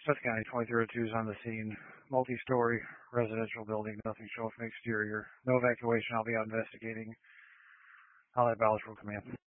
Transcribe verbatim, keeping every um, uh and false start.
Suffolk County twenty-three oh two is on the scene. Multi-story residential building, nothing shown from exterior. No evacuation. I'll be out investigating. I'll have Ballish will come in.